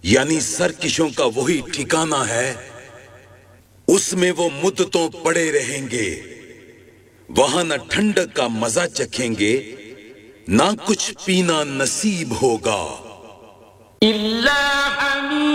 यानी सरकशों का वही ठिकाना है, उसमें वो मुद्दतों पड़े रहेंगे। वहां न ठंडक का मजा चखेंगे, ना कुछ पीना नसीब होगा।